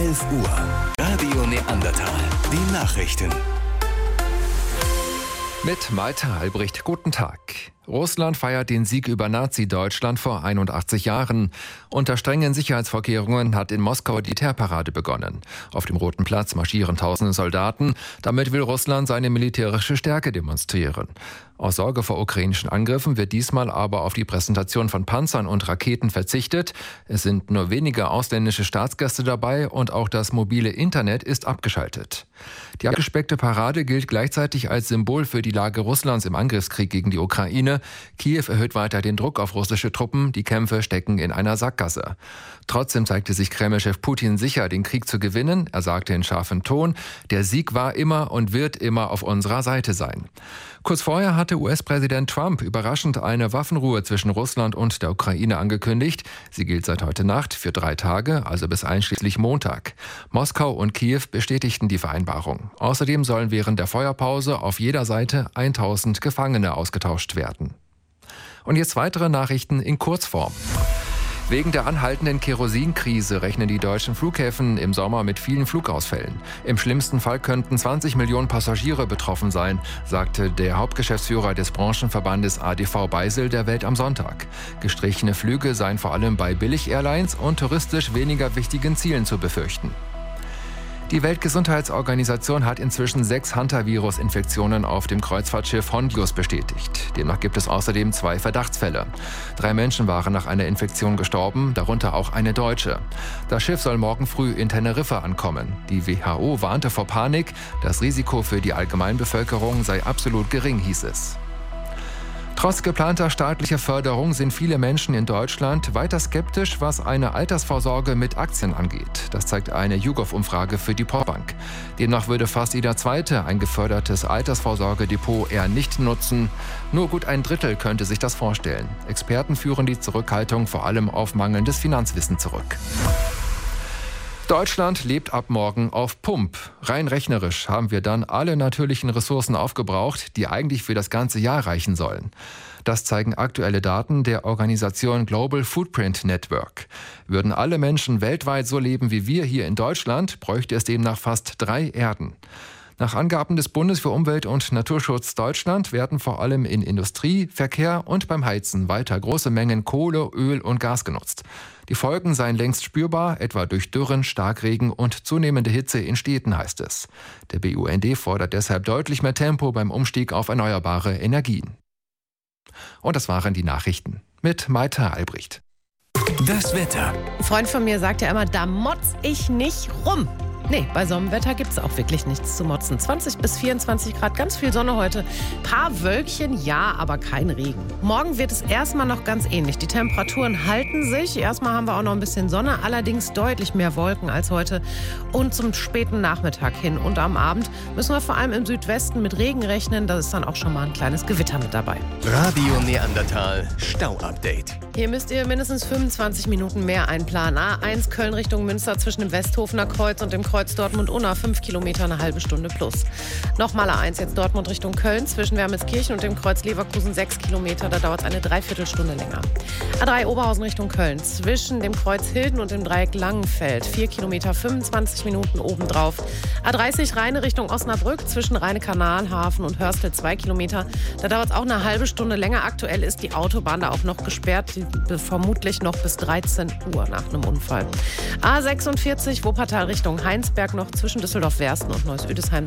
11 Uhr. Radio Neandertal. Die Nachrichten. Mit Malte Albrecht, guten Tag. Russland feiert den Sieg über Nazi-Deutschland vor 81 Jahren. Unter strengen Sicherheitsvorkehrungen hat in Moskau die Teerparade begonnen. Auf dem Roten Platz marschieren tausende Soldaten. Damit will Russland seine militärische Stärke demonstrieren. Aus Sorge vor ukrainischen Angriffen wird diesmal aber auf die Präsentation von Panzern und Raketen verzichtet. Es sind nur wenige ausländische Staatsgäste dabei und auch das mobile Internet ist abgeschaltet. Die abgespeckte Parade gilt gleichzeitig als Symbol für die Lage Russlands im Angriffskrieg gegen die Ukraine. Kiew erhöht weiter den Druck auf russische Truppen. Die Kämpfe stecken in einer Sackgasse. Trotzdem zeigte sich Kreml-Chef Putin sicher, den Krieg zu gewinnen. Er sagte in scharfem Ton, der Sieg war immer und wird immer auf unserer Seite sein. Kurz vorher hatte US-Präsident Trump überraschend eine Waffenruhe zwischen Russland und der Ukraine angekündigt. Sie gilt seit heute Nacht für 3 Tage, also bis einschließlich Montag. Moskau und Kiew bestätigten die Vereinbarung. Außerdem sollen während der Feuerpause auf jeder Seite 1000 Gefangene ausgetauscht werden. Und jetzt weitere Nachrichten in Kurzform. Wegen der anhaltenden Kerosinkrise rechnen die deutschen Flughäfen im Sommer mit vielen Flugausfällen. Im schlimmsten Fall könnten 20 Millionen Passagiere betroffen sein, sagte der Hauptgeschäftsführer des Branchenverbandes ADV Beisel der Welt am Sonntag. Gestrichene Flüge seien vor allem bei Billig-Airlines und touristisch weniger wichtigen Zielen zu befürchten. Die Weltgesundheitsorganisation hat inzwischen 6 Hantavirus-Infektionen auf dem Kreuzfahrtschiff Hondius bestätigt. Demnach gibt es außerdem 2 Verdachtsfälle. 3 Menschen waren nach einer Infektion gestorben, darunter auch eine Deutsche. Das Schiff soll morgen früh in Teneriffa ankommen. Die WHO warnte vor Panik. Das Risiko für die Allgemeinbevölkerung sei absolut gering, hieß es. Trotz geplanter staatlicher Förderung sind viele Menschen in Deutschland weiter skeptisch, was eine Altersvorsorge mit Aktien angeht. Das zeigt eine YouGov-Umfrage für die Postbank. Demnach würde fast jeder Zweite ein gefördertes Altersvorsorgedepot eher nicht nutzen. Nur gut ein Drittel könnte sich das vorstellen. Experten führen die Zurückhaltung vor allem auf mangelndes Finanzwissen zurück. Deutschland lebt ab morgen auf Pump. Rein rechnerisch haben wir dann alle natürlichen Ressourcen aufgebraucht, die eigentlich für das ganze Jahr reichen sollen. Das zeigen aktuelle Daten der Organisation Global Footprint Network. Würden alle Menschen weltweit so leben wie wir hier in Deutschland, bräuchte es demnach fast 3 Erden. Nach Angaben des Bundes für Umwelt und Naturschutz Deutschland werden vor allem in Industrie, Verkehr und beim Heizen weiter große Mengen Kohle, Öl und Gas genutzt. Die Folgen seien längst spürbar, etwa durch Dürren, Starkregen und zunehmende Hitze in Städten, heißt es. Der BUND fordert deshalb deutlich mehr Tempo beim Umstieg auf erneuerbare Energien. Und das waren die Nachrichten mit Malte Albrecht. Das Wetter. Ein Freund von mir sagt ja immer, da motz ich nicht rum. Nee, bei Sonnenwetter gibt es auch wirklich nichts zu motzen. 20 bis 24 Grad, ganz viel Sonne heute. Paar Wölkchen, ja, aber kein Regen. Morgen wird es erstmal noch ganz ähnlich. Die Temperaturen halten sich. Erstmal haben wir auch noch ein bisschen Sonne, allerdings deutlich mehr Wolken als heute. Und zum späten Nachmittag hin und am Abend müssen wir vor allem im Südwesten mit Regen rechnen. Da ist dann auch schon mal ein kleines Gewitter mit dabei. Radio Neandertal Stau-Update. Hier müsst ihr mindestens 25 Minuten mehr einplanen. A1 Köln Richtung Münster zwischen dem Westhofener Kreuz und dem Kreuz Dortmund-Unna, 5 Kilometer, eine halbe Stunde plus. Nochmal A1 jetzt Dortmund Richtung Köln zwischen Wermelskirchen und dem Kreuz Leverkusen 6 Kilometer, da dauert es eine Dreiviertelstunde länger. A3 Oberhausen Richtung Köln zwischen dem Kreuz Hilden und dem Dreieck Langenfeld, 4 Kilometer, 25 Minuten obendrauf. A30 Rheine Richtung Osnabrück zwischen Rheine-Kanalhafen und Hörstel 2 Kilometer, da dauert es auch eine halbe Stunde länger. Aktuell ist die Autobahn da auch noch gesperrt, vermutlich noch bis 13 Uhr nach einem Unfall. A46 Wuppertal Richtung Heinsberg noch zwischen Düsseldorf-Wersten und Neuss-Üdesheim